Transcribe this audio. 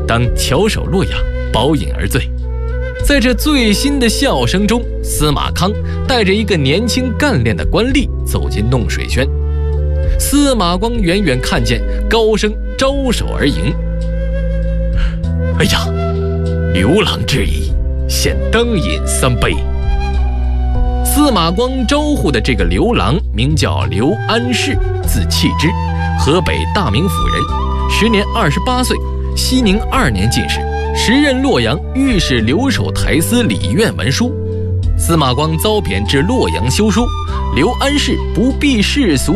当翘首洛阳，饱饮而醉。在这最新的笑声中，司马康带着一个年轻干练的官吏走进弄水轩。司马光远远看见，高声招手而迎：“哎呀，刘郎至矣，现当饮3杯。”司马光招呼的这个刘郎名叫刘安世，字弃之，河北大名府人，时年28岁，熙宁2年进士，时任洛阳御史留守台司理院文书。司马光遭贬至洛阳修书，刘安世不避世俗